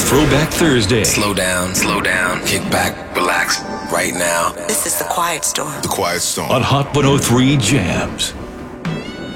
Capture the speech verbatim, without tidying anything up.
Throwback Thursday. Slow down, slow down, kick back, relax, right now. This is The Quiet Storm. The Quiet Storm. On Hot one oh three Jams.